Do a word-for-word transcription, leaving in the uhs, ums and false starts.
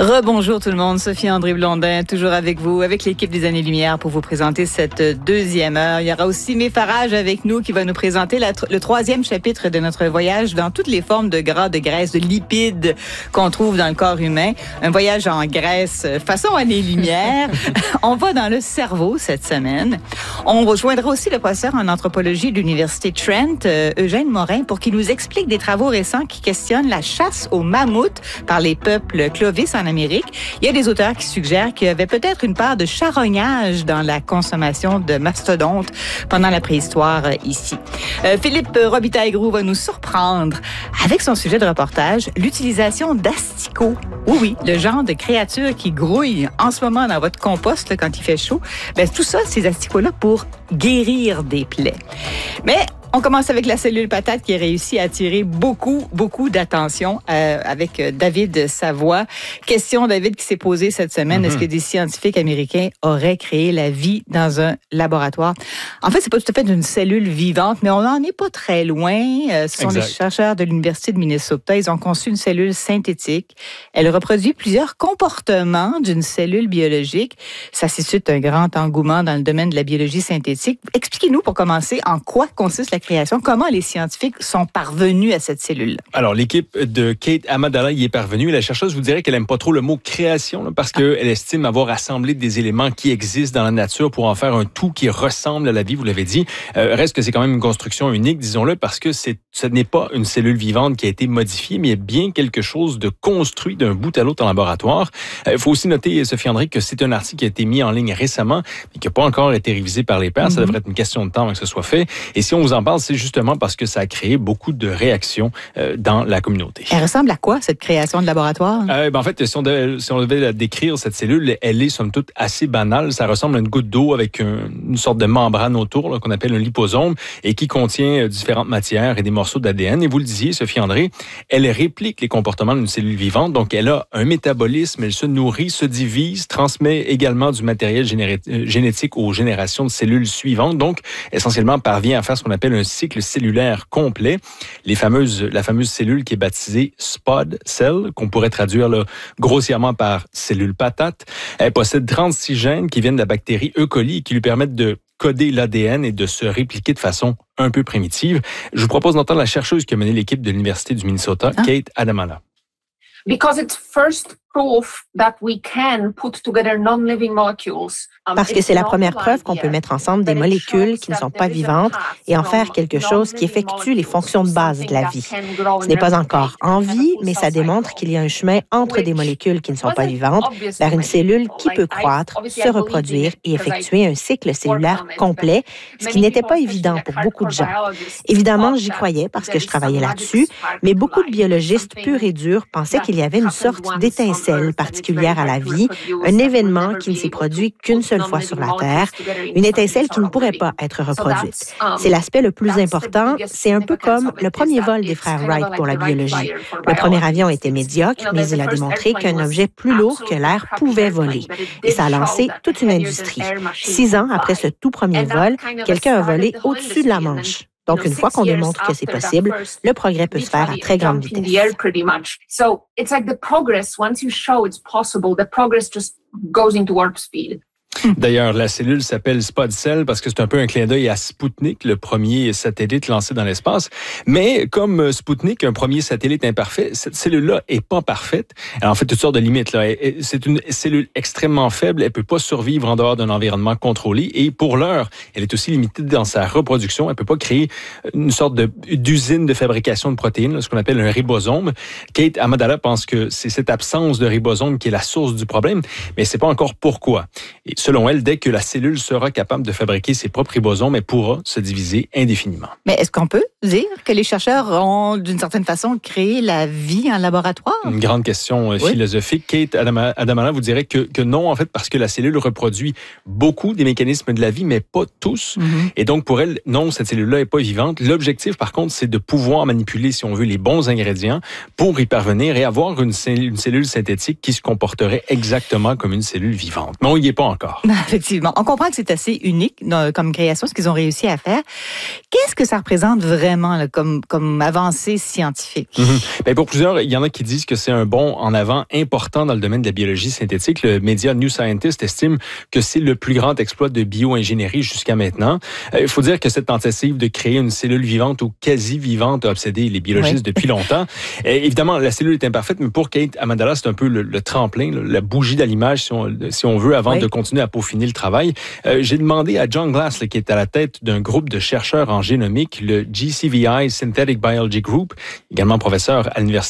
Rebonjour tout le monde, Sophie André Blondin, toujours avec vous, avec l'équipe des Années-Lumière pour vous présenter cette deuxième heure. Il y aura aussi Mé Farage avec nous qui va nous présenter la, le troisième chapitre de notre voyage dans toutes les formes de gras, de graisse, de lipides qu'on trouve dans le corps humain. Un voyage en Grèce façon Années-Lumière. On va dans le cerveau cette semaine. On rejoindra aussi le professeur en anthropologie de l'Université Trent, euh, Eugène Morin, pour qu'il nous explique des travaux récents qui questionnent la chasse aux mammouths par les peuples Clovis en Amérique. Il y a des auteurs qui suggèrent qu'il y avait peut-être une part de charognage dans la consommation de mastodontes pendant la préhistoire ici. Euh, Philippe Robitaille-Groux va nous surprendre avec son sujet de reportage, l'utilisation d'asticots. Oui, oui, le genre de créature qui grouille en ce moment dans votre compost là, quand il fait chaud. Ben, tout ça, ces asticots-là, pour guérir des plaies. Mais on commence avec la cellule patate qui a réussi à attirer beaucoup, beaucoup d'attention euh, avec David Savoie. Question, David, qui s'est posée cette semaine. Mm-hmm. Est-ce que des scientifiques américains auraient créé la vie dans un laboratoire? En fait, c'est pas tout à fait une cellule vivante, mais on n'en est pas très loin. Euh, ce sont exact. Des chercheurs de l'Université de Minnesota. Ils ont conçu une cellule synthétique. Elle reproduit plusieurs comportements d'une cellule biologique. Ça suscite un grand engouement dans le domaine de la biologie synthétique. Expliquez-nous, pour commencer, en quoi consiste la création. Comment les scientifiques sont parvenus à cette cellule? Alors, l'équipe de Kate Amadala y est parvenue. La chercheuse vous dirait qu'elle aime pas trop le mot création, là, parce qu'elle ah. estime avoir assemblé des éléments qui existent dans la nature pour en faire un tout qui ressemble à la vie, vous l'avez dit. Euh, reste que c'est quand même une construction unique, disons-le, parce que c'est, ce n'est pas une cellule vivante qui a été modifiée, mais bien quelque chose de construit d'un bout à l'autre en laboratoire. Il euh, faut aussi noter, Sophie André, que c'est un article qui a été mis en ligne récemment, mais qui n'a pas encore été révisé par les pairs. Mm-hmm. Ça devrait être une question de temps avant que ce soit fait. Et si on vous en parle, c'est justement parce que ça a créé beaucoup de réactions euh, dans la communauté. Elle ressemble à quoi, cette création de laboratoire? Euh, ben en fait, si on, devait, si on devait la décrire, cette cellule, elle est somme toute assez banale. Ça ressemble à une goutte d'eau avec un, une sorte de membrane autour là, qu'on appelle un liposome et qui contient différentes matières et des morceaux d'A D N. Et vous le disiez, Sophie André, elle réplique les comportements d'une cellule vivante. Donc, elle a un métabolisme, elle se nourrit, se divise, transmet également du matériel géné- génétique aux générations de cellules suivantes. Donc, essentiellement, parvient à faire ce qu'on appelle un cycle cellulaire complet. Les fameuses, la fameuse cellule qui est baptisée spod cell, qu'on pourrait traduire là, grossièrement par cellule patate. Elle possède trente-six gènes qui viennent de la bactérie E. coli et qui lui permettent de coder l'A D N et de se répliquer de façon un peu primitive. Je vous propose d'entendre la chercheuse qui a mené l'équipe de l'Université du Minnesota, ah. Kate Amadala. Because it's first proof that we can put together non-living molecules. Parce que c'est la première preuve qu'on peut mettre ensemble des molécules qui ne sont pas vivantes et en faire quelque chose qui effectue les fonctions de base de la vie. Ce n'est pas encore en vie, mais ça démontre qu'il y a un chemin entre des molécules qui ne sont pas vivantes vers une cellule qui peut croître, se reproduire et effectuer un cycle cellulaire complet, ce qui n'était pas évident pour beaucoup de gens. Évidemment, j'y croyais parce que je travaillais là-dessus, mais beaucoup de biologistes purs et durs pensaient qu'il y avait une sorte d'étincelle particulière à la vie, un événement qui ne s'est produit qu'une seule fois sur la Terre, une étincelle qui ne pourrait pas être reproduite. C'est l'aspect le plus important. C'est un peu comme le premier vol des frères Wright pour la biologie. Le premier avion était médiocre, mais il a démontré qu'un objet plus lourd que l'air pouvait voler. Et ça a lancé toute une industrie. Six ans après ce tout premier vol, quelqu'un a volé au-dessus de la Manche. Donc, une fois qu'on démontre que c'est possible, le progrès peut se faire à très grande vitesse. D'ailleurs, la cellule s'appelle Spod Cell parce que c'est un peu un clin d'œil à Sputnik, le premier satellite lancé dans l'espace. Mais comme Sputnik, un premier satellite imparfait, cette cellule-là est pas parfaite. Elle a en fait toutes sortes de limites. Là. C'est une cellule extrêmement faible. Elle peut pas survivre en dehors d'un environnement contrôlé. Et pour l'heure, elle est aussi limitée dans sa reproduction. Elle peut pas créer une sorte de, d'usine de fabrication de protéines, ce qu'on appelle un ribosome. Kate Amadala pense que c'est cette absence de ribosome qui est la source du problème, mais c'est pas encore pourquoi. Et selon elle, dès que la cellule sera capable de fabriquer ses propres ribosomes, elle pourra se diviser indéfiniment. Mais est-ce qu'on peut dire que les chercheurs ont, d'une certaine façon, créé la vie en laboratoire? Une grande question oui. philosophique. Kate Amadala vous dirait que, que non, en fait, parce que la cellule reproduit beaucoup des mécanismes de la vie, mais pas tous. Mm-hmm. Et donc, pour elle, non, cette cellule-là n'est pas vivante. L'objectif, par contre, c'est de pouvoir manipuler, si on veut, les bons ingrédients pour y parvenir et avoir une, une cellule synthétique qui se comporterait exactement comme une cellule vivante. Mais on n'y est pas encore. encore. Effectivement. On comprend que c'est assez unique dans, comme création, ce qu'ils ont réussi à faire. Qu'est-ce que ça représente vraiment là, comme, comme avancée scientifique? Mm-hmm. Bien, pour plusieurs, il y en a qui disent que c'est un bond en avant important dans le domaine de la biologie synthétique. Le média New Scientist estime que c'est le plus grand exploit de bioingénierie jusqu'à maintenant. Il faut dire que cette tentative de créer une cellule vivante ou quasi vivante a obsédé les biologistes oui. depuis longtemps. Et évidemment, la cellule est imparfaite, mais pour Kate Amandala, c'est un peu le, le tremplin, le, la bougie d'allumage, si on, si on veut, avant oui. de continuer à peaufiner le travail. Euh, j'ai demandé à John Glass, là, qui est à la tête d'un groupe de chercheurs en génomique, le G C V I Synthetic Biology Group, également professeur à l'Université